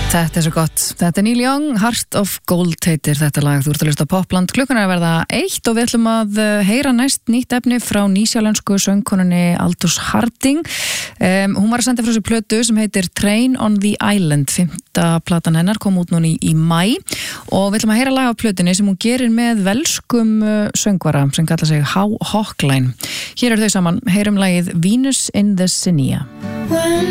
Þetta svo gott. Þetta Neil Young, Heart of Gold heitir þetta lag. Þú ert að hlusta á Popland. Klukkan að verða 1 og við ætlum að heyra næst nýtt efni frá nýsjálensku söngkonunni Aldous Harding. Hún var að senda frá sér plötu sem heitir Train on the Island. 5. platan hennar kom út núna í maí og við ætlum að heyra lag af plötunni sem hún gerir með velskum söngvara sem kallar sig Hawkline. Hér eru þau saman. Heyrum lagið Venus in the Zinnia.